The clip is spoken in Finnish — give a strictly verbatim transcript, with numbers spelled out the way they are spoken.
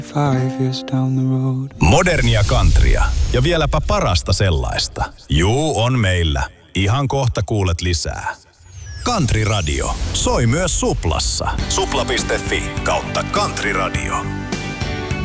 Five years down the road. Modernia countrya ja vieläpä parasta sellaista. Juu, on meillä. Ihan kohta kuulet lisää. Country Radio soi myös Suplassa. Supla piste fi kautta Country Radio.